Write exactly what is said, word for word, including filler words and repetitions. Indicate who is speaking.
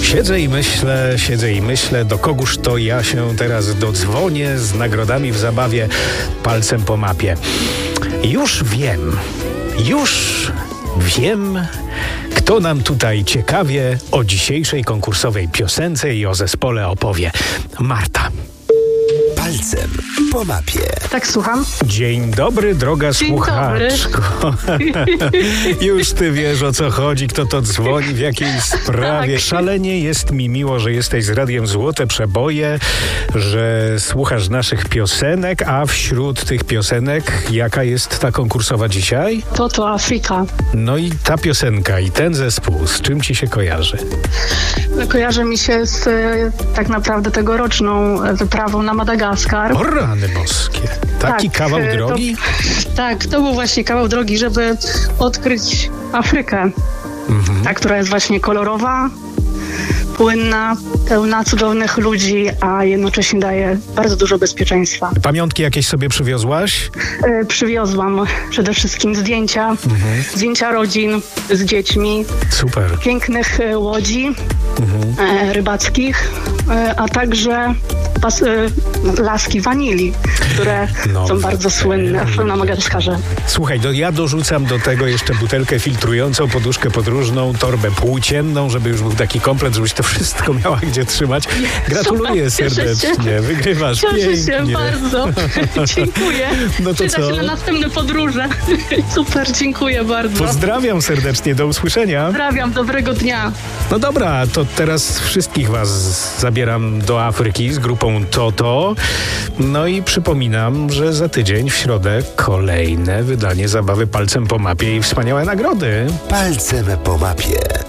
Speaker 1: Siedzę i myślę, siedzę i myślę, do kogóż to ja się teraz dodzwonię z nagrodami w zabawie palcem po mapie. Już wiem, już wiem, kto nam tutaj ciekawie o dzisiejszej konkursowej piosence i o zespole opowie. Marta.
Speaker 2: Palcem po mapie.
Speaker 3: Tak, słucham.
Speaker 1: Dzień dobry, droga
Speaker 3: Dzień
Speaker 1: słuchaczko. Już ty wiesz, o co chodzi, kto to dzwoni, w jakiej sprawie.
Speaker 3: Tak.
Speaker 1: Szalenie jest mi miło, że jesteś z Radiem Złote Przeboje, że słuchasz naszych piosenek, a wśród tych piosenek jaka jest ta konkursowa dzisiaj?
Speaker 3: To to Afryka.
Speaker 1: No i ta piosenka i ten zespół, z czym ci się kojarzy?
Speaker 3: Kojarzy mi się z e, tak naprawdę tegoroczną e, wyprawą na Madagaskar.
Speaker 1: O rany boskie. Taki
Speaker 3: Tak,
Speaker 1: kawał
Speaker 3: e,
Speaker 1: drogi?
Speaker 3: To, tak, to był właśnie kawał drogi, żeby odkryć Afrykę.
Speaker 1: Mhm.
Speaker 3: Ta, która jest właśnie kolorowa, płynna, pełna cudownych ludzi, a jednocześnie daje bardzo dużo bezpieczeństwa.
Speaker 1: Pamiątki jakieś sobie przywiozłaś?
Speaker 3: E, przywiozłam przede wszystkim zdjęcia,
Speaker 1: Mhm.
Speaker 3: zdjęcia rodzin z dziećmi,
Speaker 1: Super.
Speaker 3: pięknych e, łodzi
Speaker 1: Mhm.
Speaker 3: e, rybackich, e, a także pas, e, laski wanilii, które
Speaker 1: No,
Speaker 3: są bardzo słynne na Madagaskarze.
Speaker 1: Słuchaj, do, ja dorzucam do tego jeszcze butelkę filtrującą, poduszkę podróżną, torbę płócienną, żeby już był taki komplet, żebyś to wszystko miała gdzie trzymać. Gratuluję
Speaker 3: Cieszę się.
Speaker 1: serdecznie, wygrywasz
Speaker 3: Cieszę
Speaker 1: pięknie.
Speaker 3: się bardzo. Dziękuję.
Speaker 1: No to
Speaker 3: Przyda
Speaker 1: co?
Speaker 3: się na następne podróże. Super, dziękuję bardzo.
Speaker 1: Pozdrawiam serdecznie, do usłyszenia.
Speaker 3: Pozdrawiam, dobrego dnia.
Speaker 1: No dobra, to teraz wszystkich was zabieram do Afryki z grupą Toto. No i przypominam, że za tydzień w środę kolejne wydanie zabawy palcem po mapie i wspaniałe nagrody.
Speaker 2: Palcem po mapie.